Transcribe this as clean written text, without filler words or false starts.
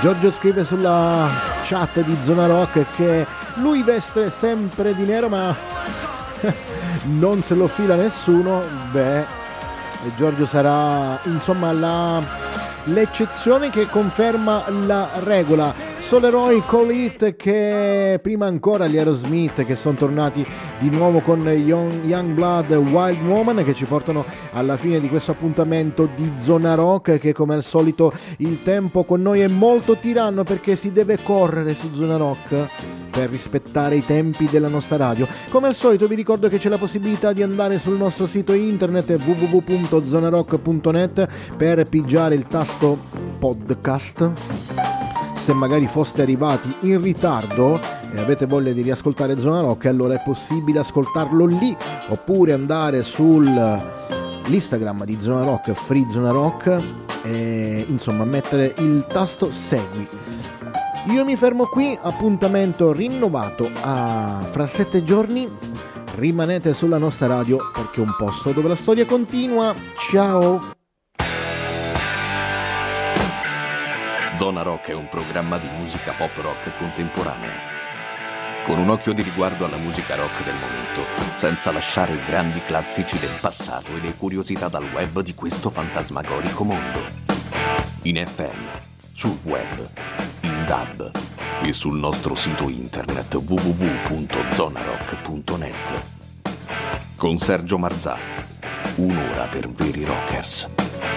Giorgio scrive sulla chat di Zona Rock che lui veste sempre di nero ma non se lo fila nessuno. Beh, Giorgio sarà insomma l'eccezione che conferma la regola. Soleroy Colit, che prima ancora gli Aerosmith, che sono tornati di nuovo con Youngblood Wild Woman, che ci portano alla fine di questo appuntamento di Zona Rock, che come al solito il tempo con noi è molto tiranno perché si deve correre su Zona Rock per rispettare i tempi della nostra radio. Come al solito vi ricordo che c'è la possibilità di andare sul nostro sito internet www.zonarock.net per pigiare il tasto podcast. Se magari foste arrivati in ritardo e avete voglia di riascoltare Zona Rock, allora è possibile ascoltarlo lì, oppure andare sull'Instagram di Zona Rock, Free Zona Rock, e insomma mettere il tasto segui. Io mi fermo qui, appuntamento rinnovato fra 7 giorni. Rimanete sulla nostra radio perché è un posto dove la storia continua. Ciao! Zona Rock è un programma di musica pop rock contemporanea, con un occhio di riguardo alla musica rock del momento, senza lasciare i grandi classici del passato e le curiosità dal web di questo fantasmagorico mondo. In FM, sul web, in DAB e sul nostro sito internet www.zonarock.net. Con Sergio Marzà, un'ora per veri rockers.